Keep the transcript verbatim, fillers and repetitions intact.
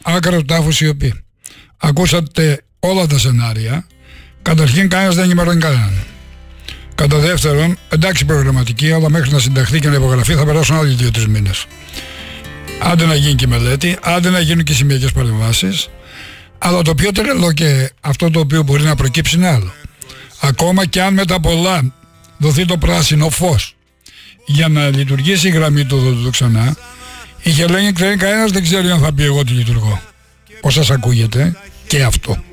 άκρα του τάφου σιωπή. Ακούσατε όλα τα σενάρια. Καταρχήν, κανένας δεν ενημερώνει κανέναν. Κατά δεύτερον, εντάξει προγραμματική, αλλά μέχρι να συνταχθεί και να υπογραφεί θα περάσουν άλλοι δύο-τρεις μήνες. Άντε να γίνει και μελέτη, άντε να γίνουν και σημειακές παρεμβάσεις. Αλλά το πιο τρελό και αυτό το οποίο μπορεί να προκύψει είναι άλλο. Ακόμα και αν μετά πολλά δοθεί το πράσινο φως για να λειτουργήσει η γραμμή του οδοντού ξανά, η Χελένη κανένας δεν ξέρει αν θα πει εγώ τι λειτουργώ. Πώς σας ακούγεται και αυτό.